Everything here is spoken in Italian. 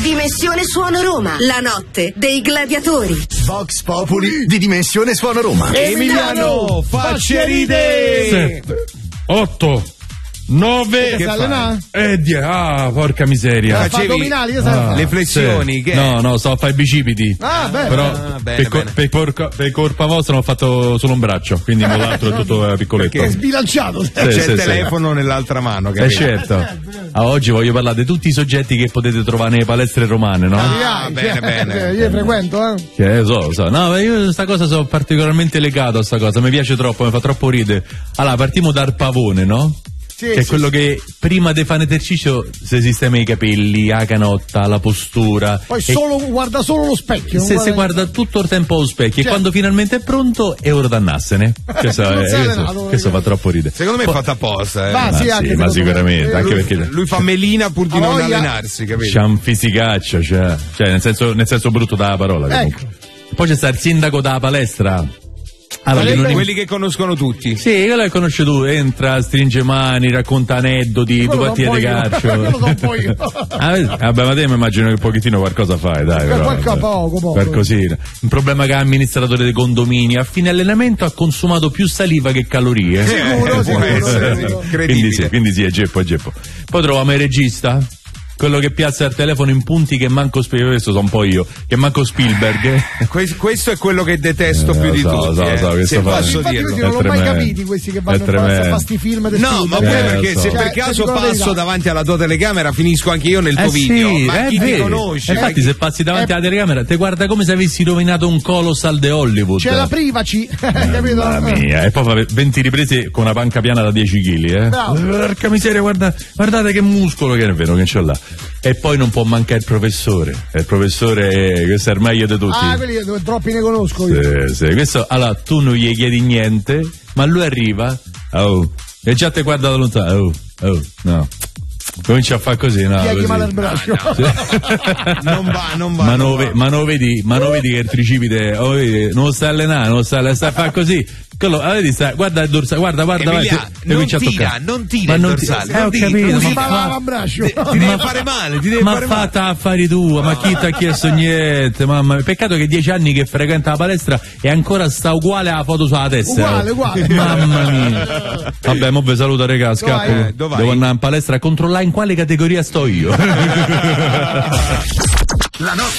Dimensione Suono Roma, la notte dei gladiatori. Vox Populi di Dimensione Suono Roma. Emiliano, facce ridere. 7, 8, 9 porca miseria. Facevi addominali, le flessioni, sì. che No, sto a fare i bicipiti. Bene. Però per colpa vostra non ho fatto solo un braccio, quindi l'altro è tutto piccoletto. Che è sbilanciato. c'è il telefono nell'altra mano, capito? Certo. Oggi voglio parlare di tutti i soggetti che potete trovare nelle palestre romane, no? Bene. Io frequento, Che so. No, io sta cosa sono particolarmente legato a sta cosa, mi piace troppo, mi fa troppo ridere. Allora, partiamo dal pavone, no? Che è quello che prima di fare esercizio si sistema i capelli, la canotta, la postura. Poi guarda solo lo specchio. Se si guarda tutto il tempo allo specchio, e quando finalmente è pronto è ora d'annarsene. Questo fa troppo ridere. Secondo me è fatto apposta. Ma sicuramente, anche perché lui fa melina pur di non allenarsi, capito? C'ha un fisicaccio, cioè nel senso brutto della parola. Comunque. Poi c'è sta il sindaco della palestra. Quelli che conoscono tutti. Sì, quello che conosci tu, entra, stringe mani, racconta aneddoti, due partite di calcio. Quello so un po' io. Vabbè, ma te mi immagino che un pochino qualcosa fai, dai. Poco. Qualcosina. Un problema che l'amministratore dei condomini a fine allenamento ha consumato più saliva che calorie. Sicuro. Quindi sì, è geppo. Poi troviamo il regista. Quello che piazza il telefono in punti che manco Spielberg, questo sono un po' io, che manco Spielberg. Questo è quello che detesto più di tutti. Se posso dirlo. Io non l'ho mai capito questi che vanno a fare sti film. No, ma pure perché se per caso passo davanti alla tua telecamera finisco anche io nel tuo video. Ma chi ti conosce? Infatti se passi davanti alla telecamera ti guarda come se avessi rovinato un colossal de Hollywood. C'è la privacy, capito? Mamma mia. E poi fa 20 riprese con una panca piana da 10 kg, Porca miseria, guardate che muscolo che è vero che c'è là. E poi non può mancare il professore. Il professore, questo è il meglio di tutti. Quelli troppi ne conosco io. Sì. Questo, allora, tu non gli chiedi niente, ma lui arriva, e già ti guarda da lontano, no. Comincia a fare così, no? Gli male al braccio. Non va. Ma non vedi che il tricipite, non lo sta allenando, sta a fare così. Guarda il dorsale, guarda, Emilia, non tira il dorsale. Ho capito, ti deve fare male, ma fatta affari tua, ma chi ti ha chiesto niente, mamma mia. Peccato che 10 anni che frequenta la palestra e ancora sta uguale alla foto sulla testa. Uguale. Mamma mia. Vabbè, mo vi saluto, raga, scappo. Devo andare in palestra a controllare in quale categoria sto io. La notte